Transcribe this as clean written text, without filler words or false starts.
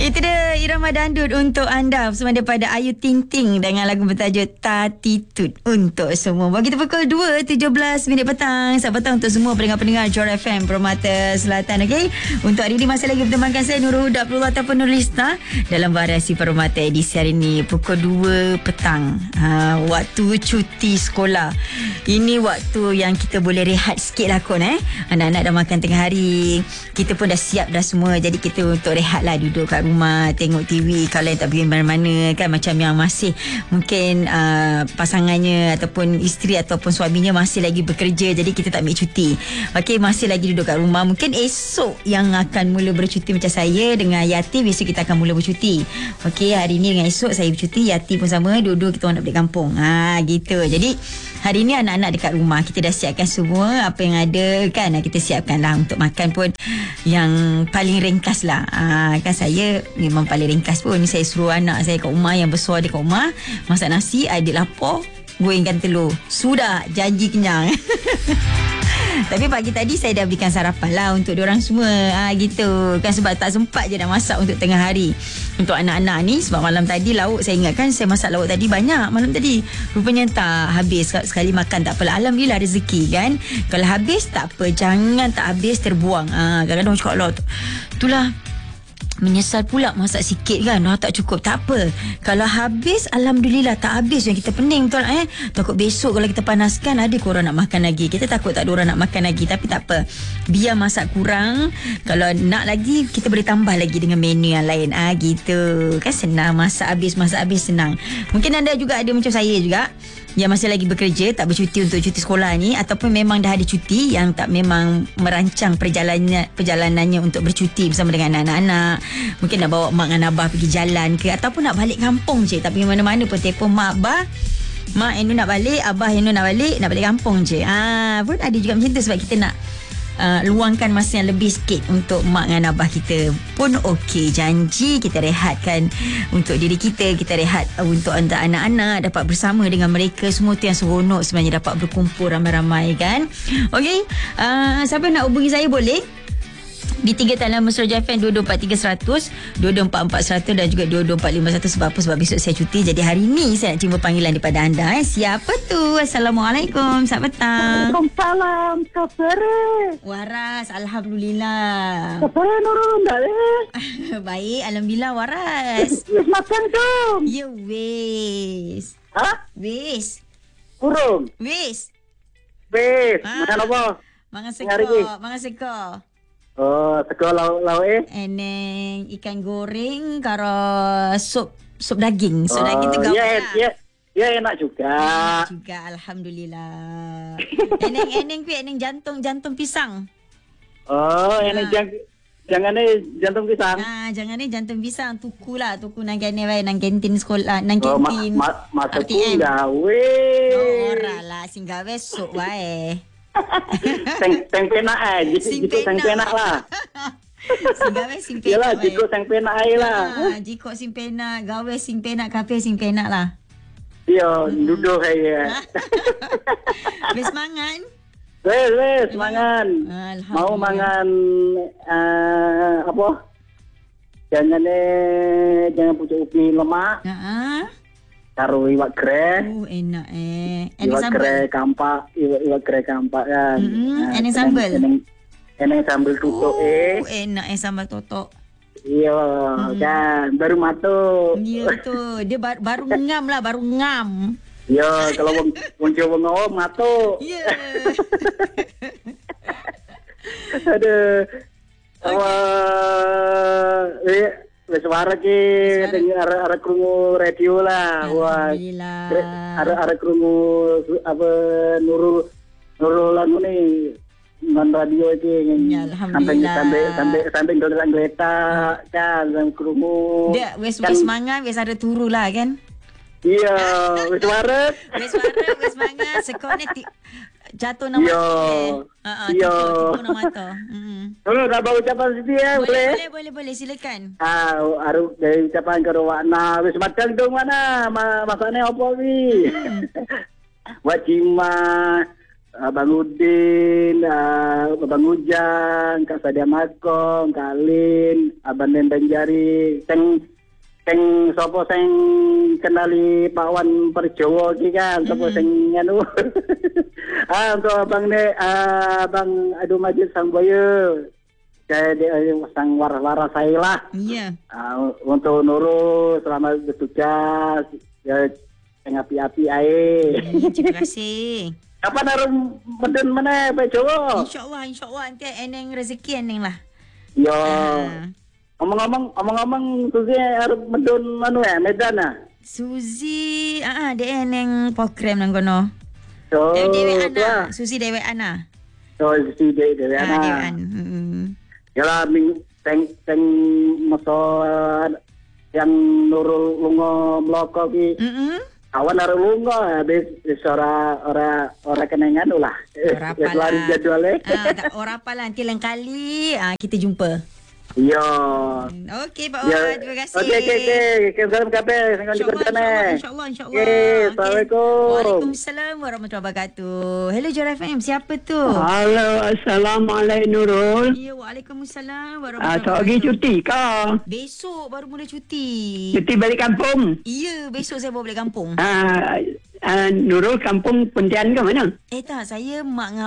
Itu dia irama dandut untuk anda bersama daripada Ayu Ting Ting dengan lagu bertajuk Tatitude untuk semua. Bagi kita pukul 2.17 petang. Selamat petang untuk semua pendengar-pendengar Johor FM Permata Selatan. Okey, untuk hari ini masih lagi bertemankan saya Nurul Huda Abdullah ataupun Nurlista dalam variasi Permata edisi hari ini pukul 2 petang. Waktu cuti sekolah. Ini waktu yang kita boleh rehat sikit lah kot. Anak-anak dah makan tengah hari. Kita pun dah siap dah semua. Jadi kita untuk rehat lah, duduk kat rumah, tengok TV. Kalau yang tak pergi mana-mana kan, macam yang masih mungkin pasangannya ataupun isteri ataupun suaminya masih lagi bekerja, jadi kita tak ambil cuti. Okey, masih lagi duduk kat rumah. Mungkin esok yang akan mula bercuti macam saya dengan Yati, besok kita akan mula bercuti. Okey, hari ni dengan esok saya bercuti, Yati pun sama, dua-dua kita orang nak balik kampung. Gitu. Jadi hari ni anak-anak dekat rumah, kita dah siapkan semua apa yang ada kan. Kita siapkan lah untuk makan pun yang paling ringkas lah. Kan saya memang paling ringkas pun. Ni saya suruh anak saya kat rumah, yang besar dia kat rumah, masak nasi, adik lapar, gorengkan telur. Sudah, janji kenyang. Tapi pagi tadi saya dah berikan sarapan lah untuk diorang semua. Gitu kan, sebab tak sempat je nak masak untuk tengah hari untuk anak-anak ni. Sebab malam tadi lauk, saya ingatkan saya masak lauk tadi banyak malam tadi, rupanya tak habis. Sekali makan tak apalah, alhamdulillah rezeki kan. Kalau habis tak apa, jangan tak habis terbuang. Kadang-kadang orang cakap lah, itulah menyesal pula masak sikit kan, tak cukup. Tak apa, kalau habis alhamdulillah, tak habis yang kita pening betul. Takut besok kalau kita panaskan ada korang nak makan lagi. Kita takut tak ada orang nak makan lagi. Tapi tak apa, biar masak kurang, kalau nak lagi kita boleh tambah lagi dengan menu yang lain. Gitu kan, senang masak habis senang. Mungkin anda juga ada macam saya juga yang masih lagi bekerja, tak bercuti untuk cuti sekolah ni, ataupun memang dah ada cuti yang tak memang merancang perjalanannya untuk bercuti bersama dengan anak-anak. Mungkin nak bawa mak dengan abah pergi jalan ke, ataupun nak balik kampung je, tapi mana-mana pun telefon mak abah, mak Enu nak balik, abah Enu nak balik kampung je. Pun ada juga macam tu, sebab kita nak luangkan masa yang lebih sikit untuk mak dengan abah kita pun. okey, janji kita rehatkan untuk diri kita, kita rehat untuk anak-anak, dapat bersama dengan mereka semua. Tu yang seronok sebenarnya, dapat berkumpul ramai-ramai kan. okey, siapa nak hubungi saya boleh di 3 talian mesra FM 2243 100, 2244 100 dan juga 22451. Sebab apa? Sebab besok saya cuti. Jadi hari ni saya nak terima panggilan daripada anda. Siapa tu? Assalamualaikum. Selamat petang. Waalaikumsalam. Khabar? Waras, alhamdulillah. Khabar Nurul tak Baik, alhamdulillah Waras. Wis makan dong. Ya wis. Wis. Burung. Wis. Makan apa? Mangan sego. Oh, sego lauk Eneng ikan goreng karo sup daging. Sup daging tu gaul. Ya, enak juga. Alhamdulillah. eneng jantung pisang. Oh, eneng jangan jantung pisang. Jangan jantung pisang, tuku nang kene wae, nang kantin sekolah, nang kantin. Masa tu gawe. Ora lah, sing gawe sup wae. Sing penak aja, jiko sing penak lah. Sing penak. Yalah, jiko sing penak aja lah. Jiko sing penak, gawe sing penak, kafe sing penak lah. Iya, duduk aja. Wis mangan? Wis mangan. Mau mangan apa? Jangan pucuk ubi lemak. Karo iwak greh. Enak Iwak greh kampak kan. Enak sambal. Enak sambal tutuk enak sambal tutuk. Iya, kan baru matuk. Iya tu, dia baru ngam. Iya, kalau wong Jawa ngom matuk. Iya. Aduh. Wis suara ki ada krungu radio lah. Wah. Ada krungu apa Nurul anu ni ngan radio iki. Sampai geletak kan krungu. Dia wis mangan, wis ada turu lah kan. Iya, wis suara. Wis mangan sekone jatuh nama jatuh nama tu. Nak bawa ucapan sini boleh silakan. Aru dari ucapan ke Wana wis macam dong mana masaknya apa ni? Wajima Abang Udin, Abang Ujang, Kak Sadia Makong, Kak Alin, Abang Nendang Jari, Seng sopo sing kenali Pak Wan Perjowo iki kan, sopo sing anu. Untuk Abang Abang Adu Majid Samboyo. Saya sang waras saya lah. Iya. Untuk Nurul selamat bertugas. Ya, yang api-api ae. Terima kasih. Kapan harus medun mana Pak Jowo? InsyaAllah nanti eneng rezeki eneng lah. Yo. Omong-omong Susi harus medun Medan ah. Suzy, dia eneng program nang kono. So, Dewi Ana, Suzy Dewi Ana. So, si Dewi Ana. Dewi Ana. Yalah teng moso yang Nurul lungo mloko ki. Awan harus lungo habis ora kenangan ulah. Ora Lari jadwalnya. Ora apalah nanti lain kali kita jumpa. Iya. Okey Pak Wan, terima kasih. Okey. Salam kabeh sing di sana. InsyaAllah. Assalamualaikum. Waalaikumsalam warahmatullahi wabarakatuh. Hello Jor FM, siapa tu? Halo, Assalamualaikum Nurul. Ya, Waalaikumsalam warahmatullahi Tak wabarakatuh. pergi cuti kau? Besok baru mula cuti. Cuti balik kampung? Ya, besok saya bawa balik kampung. Nurul kampung Pontian ke mana? Tak, saya mak dengan